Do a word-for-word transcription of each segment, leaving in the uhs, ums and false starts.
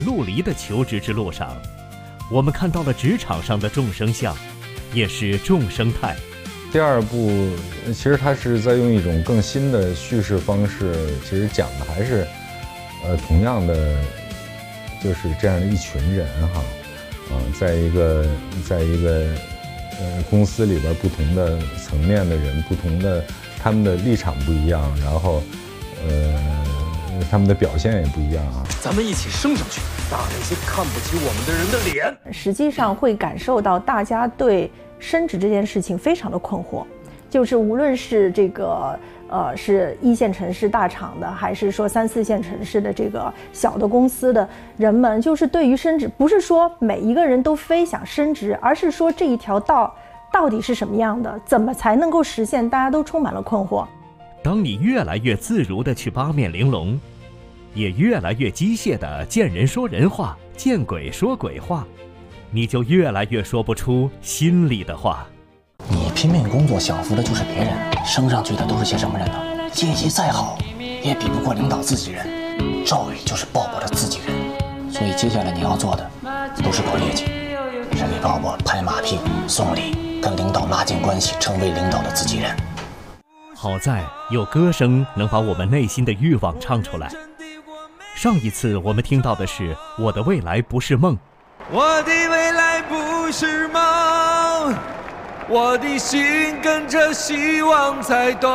陆离的求职之路上，我们看到了职场上的众生相，也是众生态。 第二部其实它是在用一种更新的叙事方式，其实讲的还是呃同样的就是这样的一群人哈，啊、呃，在一个在一个呃公司里边不同的层面的人，不同的他们的立场不一样，然后呃他们的表现也不一样啊。 咱们一起升上去，打那些看不起我们的人的脸。 实际上会感受到大家对升职这件事情非常的困惑，就是无论是这个呃是一线城市大厂的，还是说三四线城市的这个小的公司的人们，就是对于升职，不是说每一个人都非想升职，而是说这一条道到底是什么样的，怎么才能够实现，大家都充满了困惑。 当你越来越自如地去八面玲珑，也越来越机械地见人说人话，见鬼说鬼话，你就越来越说不出心里的话。 你拼命工作享福的就是别人，升上去的都是些什么人呢？阶级再好也比不过领导自己人，赵宇就是鲍勃的自己人。所以接下来你要做的都是搞业绩，是给鲍勃拍马屁送礼，跟领导拉近关系，成为领导的自己人。 好在有歌声能把我们内心的欲望唱出来。上一次我们听到的是我的未来不是梦， 我的未来不是梦，我的心跟着希望在动。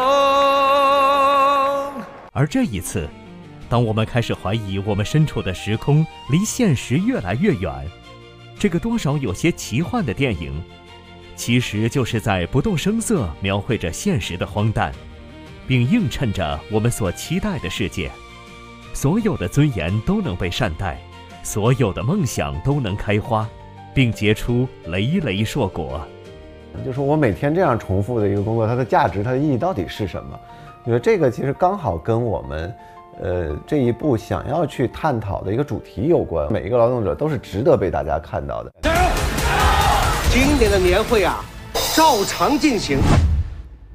而这一次，当我们开始怀疑我们身处的时空离现实越来越远，这个多少有些奇幻的电影，其实就是在不动声色描绘着现实的荒诞，并映衬着我们所期待的世界。所有的尊严都能被善待，所有的梦想都能开花，并结出累累硕果。 就是我每天这样重复的一个工作，它的价值、它的意义到底是什么？我觉得这个其实刚好跟我们，呃，这一部想要去探讨的一个主题有关。每一个劳动者都是值得被大家看到的。 加油！今年的年会啊，照常进行。